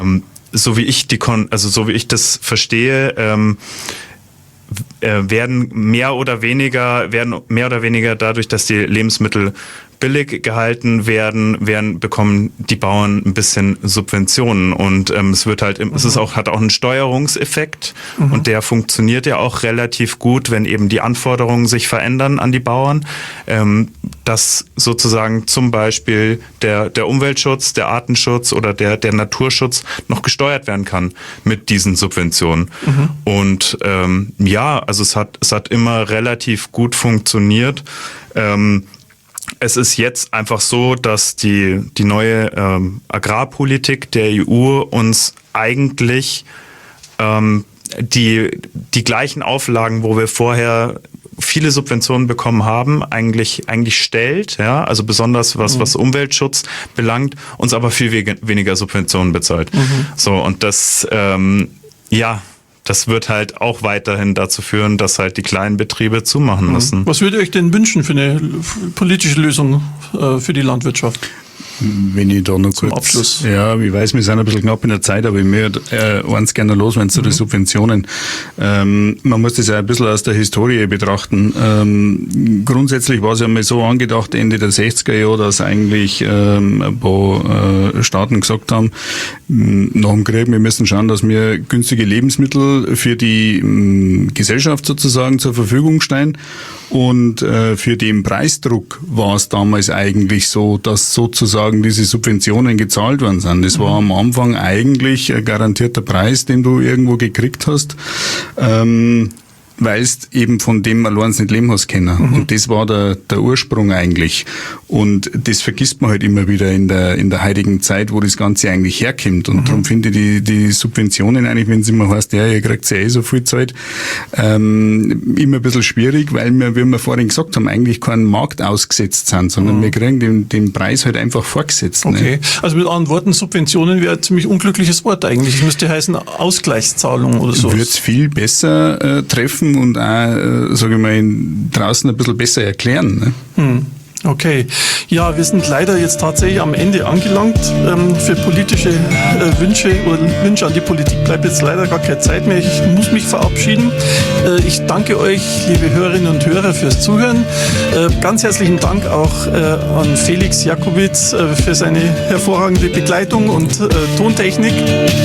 So wie ich das verstehe, werden mehr oder weniger dadurch, dass die Lebensmittel billig gehalten werden, bekommen die Bauern ein bisschen Subventionen und es wird halt, hat auch einen Steuerungseffekt und der funktioniert ja auch relativ gut, wenn eben die Anforderungen sich verändern an die Bauern, dass sozusagen zum Beispiel der Umweltschutz, der Artenschutz oder der Naturschutz noch gesteuert werden kann mit diesen Subventionen. Und also es hat immer relativ gut funktioniert. Es ist jetzt einfach so, dass die neue Agrarpolitik der EU uns eigentlich die gleichen Auflagen, wo wir vorher viele Subventionen bekommen haben, eigentlich stellt, ja, also besonders was Umweltschutz belangt, uns aber viel weniger Subventionen bezahlt. So, und das wird halt auch weiterhin dazu führen, dass halt die kleinen Betriebe zumachen müssen. Was würdet ihr euch denn wünschen für eine politische Lösung für die Landwirtschaft? Wenn ich da noch kurz Abschluss. Ja, ich weiß, wir sind ein bisschen knapp in der Zeit, aber ich möchte eins gerne loswerden zu den Subventionen. Man muss das ja ein bisschen aus der Historie betrachten. Grundsätzlich war es ja mal so angedacht, Ende der 60er Jahre, dass eigentlich ein paar Staaten gesagt haben, nach dem Krieg, wir müssen schauen, dass wir günstige Lebensmittel für die Gesellschaft sozusagen zur Verfügung stellen. Und für den Preisdruck war es damals eigentlich so, dass sozusagen diese Subventionen gezahlt worden sind. Das war am Anfang eigentlich ein garantierter Preis, den du irgendwo gekriegt hast, weil du eben von dem allein nicht leben hast können. Und das war der Ursprung eigentlich. Und das vergisst man halt immer wieder in der heutigen Zeit, wo das Ganze eigentlich herkommt. Und darum finde ich die Subventionen eigentlich, wenn es immer heißt, ja, ihr kriegt ja so viel Zeit, immer ein bisschen schwierig, weil wir, wie wir vorhin gesagt haben, eigentlich keinen Markt ausgesetzt sind, sondern wir kriegen den Preis halt einfach vorgesetzt. Okay, Ne? also mit anderen Worten, Subventionen wäre ein ziemlich unglückliches Wort eigentlich. Es müsste heißen Ausgleichszahlung oder so. Würde es viel besser treffen und auch, sage ich mal, draußen ein bisschen besser erklären. Ne? Okay. Ja, wir sind leider jetzt tatsächlich am Ende angelangt. Für politische Wünsche oder Wünsche an die Politik bleibt jetzt leider gar keine Zeit mehr. Ich muss mich verabschieden. Ich danke euch, liebe Hörerinnen und Hörer, fürs Zuhören. Ganz herzlichen Dank auch an Felix Jakowitz für seine hervorragende Begleitung und Tontechnik.